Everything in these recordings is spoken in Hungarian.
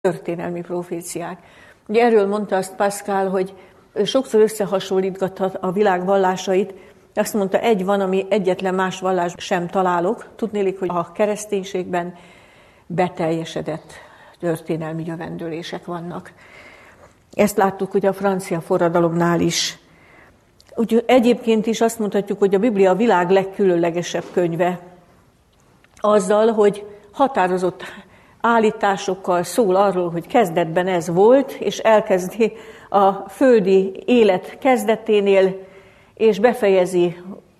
történelmi proféciák. Ugye erről mondta azt Pascal, hogy sokszor összehasonlítgatta a világ vallásait. Azt mondta, egy van, ami egyetlen más vallás sem találok. Tudnélik, hogy a kereszténységben beteljesedett történelmi jövendőlések vannak. Ezt láttuk ugye a francia forradalomnál is. Úgy egyébként is azt mondhatjuk, hogy a Biblia a világ legkülönlegesebb könyve. Azzal, hogy határozott állításokkal szól arról, hogy kezdetben ez volt, és elkezdi a földi élet kezdeténél, és befejezi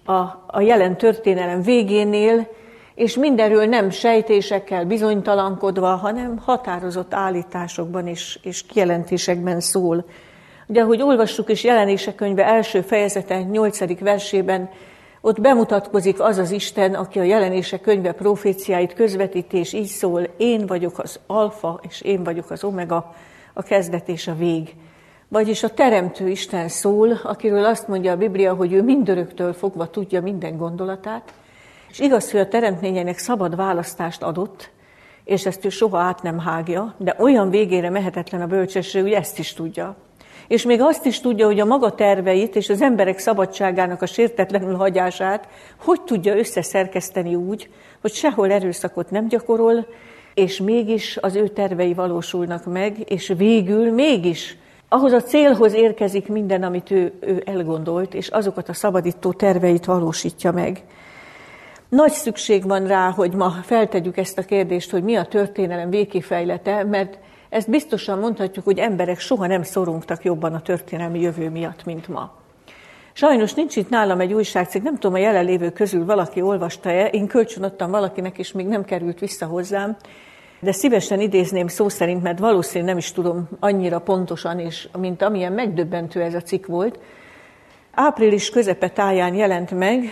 a jelen történelem végénél, és mindenről nem sejtésekkel bizonytalankodva, hanem határozott állításokban és kijelentésekben szól. Ugye, ahogy olvassuk is Jelenések könyve első fejezete 8. versében, ott bemutatkozik az az Isten, aki a Jelenések könyve proféciáit közvetíti, és így szól, én vagyok az alfa, és én vagyok az omega, a kezdet és a vég. Vagyis a teremtő Isten szól, akiről azt mondja a Biblia, hogy ő mindöröktől fogva tudja minden gondolatát, és igaz, hogy a teremtményeinek szabad választást adott, és ezt ő soha át nem hágja, de olyan végére mehetetlen a bölcsesség, hogy ezt is tudja. És még azt is tudja, hogy a maga terveit és az emberek szabadságának a sértetlenül hagyását hogy tudja összeszerkeszteni úgy, hogy sehol erőszakot nem gyakorol, és mégis az ő tervei valósulnak meg, és végül mégis ahhoz a célhoz érkezik minden, amit ő elgondolt, és azokat a szabadító terveit valósítja meg. Nagy szükség van rá, hogy ma feltegyük ezt a kérdést, hogy mi a történelem végkifejlete, mert ezt biztosan mondhatjuk, hogy emberek soha nem szorongtak jobban a történelmi jövő miatt, mint ma. Sajnos nincs itt nálam egy újságcikk, nem tudom, a jelenlévők közül valaki olvasta-e, én kölcsönadtam valakinek, és még nem került vissza hozzám, de szívesen idézném szó szerint, mert valószínűleg nem is tudom annyira pontosan, és mint amilyen megdöbbentő ez a cikk volt. Április közepe táján jelent meg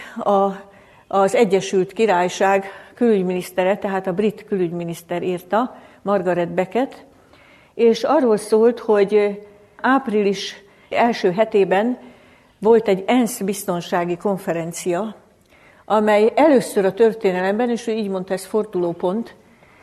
az Egyesült Királyság külügyminisztere, tehát a brit külügyminiszter írta, Margaret Beckett, és arról szólt, hogy április első hetében volt egy ENSZ biztonsági konferencia, amely először a történelemben, és ő így mondta, ez fordulópont,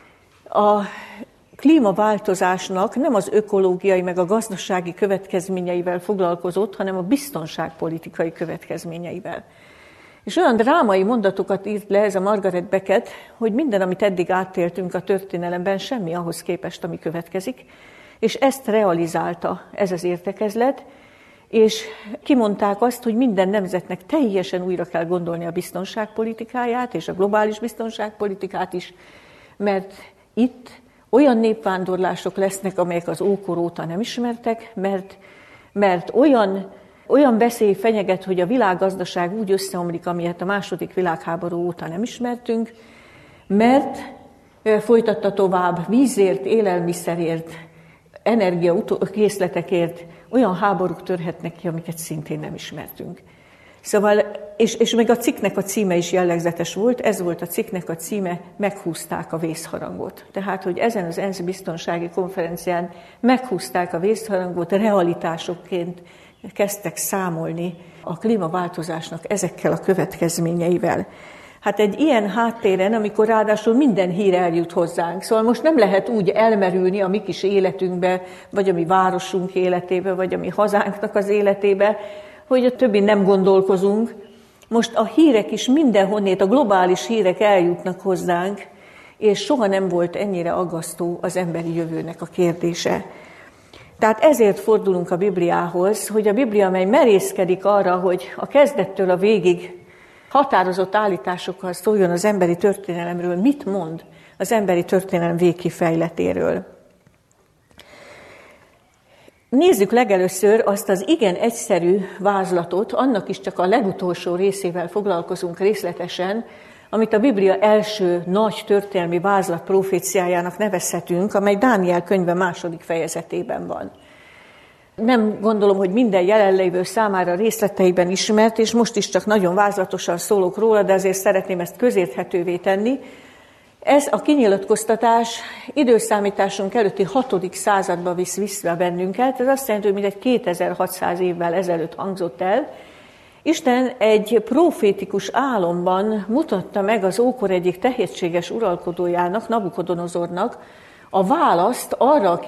a klímaváltozásnak nem az ökológiai meg a gazdasági következményeivel foglalkozott, hanem a biztonságpolitikai következményeivel. És olyan drámai mondatokat írt le ez a Margaret Beckett, hogy minden, amit eddig átéltünk a történelemben, semmi ahhoz képest, ami következik, és ezt realizálta ez az értekezlet, és kimondták azt, hogy minden nemzetnek teljesen újra kell gondolni a biztonságpolitikáját, és a globális biztonságpolitikát is, mert itt olyan népvándorlások lesznek, amelyek az ókor óta nem ismertek, mert olyan veszély fenyeget, hogy a világgazdaság úgy összeomlik, amilyet a II. Világháború óta nem ismertünk, mert folytatta tovább vízért, élelmiszerért, energiakészletekért olyan háborúk törhetnek ki, amiket szintén nem ismertünk. Szóval, és meg a cikknek a címe is jellegzetes volt, ez volt a cikknek a címe, meghúzták a vészharangot. Tehát, hogy ezen az ENSZ biztonsági konferencián meghúzták a vészharangot, realitásokként kezdtek számolni a klímaváltozásnak ezekkel a következményeivel. Hát egy ilyen háttéren, amikor ráadásul minden hír eljut hozzánk, szóval most nem lehet úgy elmerülni a mi kis életünkbe, vagy a mi városunk életébe, vagy a mi hazánknak az életébe, hogy a többi nem gondolkozunk. Most a hírek is mindenhonnét, a globális hírek eljutnak hozzánk, és soha nem volt ennyire aggasztó az emberi jövőnek a kérdése. Tehát ezért fordulunk a Bibliához, hogy a Biblia, amely merészkedik arra, hogy a kezdettől a végig határozott állításokkal szóljon az emberi történelemről, mit mond az emberi történelem végkifejletéről. Nézzük legelőször azt az igen egyszerű vázlatot, annak is csak a legutolsó részével foglalkozunk részletesen, amit a Biblia első nagy történelmi vázlat proféciájának nevezhetünk, amely Dániel könyve 2. fejezetében van. Nem gondolom, hogy minden jelenlévő számára részleteiben ismert, és most is csak nagyon vázlatosan szólok róla, de azért szeretném ezt közérthetővé tenni. Ez a kinyilatkoztatás időszámításunk előtti 6. századba visz vissza bennünket. Ez azt jelenti, hogy mindegy 2600 évvel ezelőtt hangzott el. Isten egy profétikus álomban mutatta meg az ókor egyik tehetséges uralkodójának, Nabukodonozornak, a választ arra a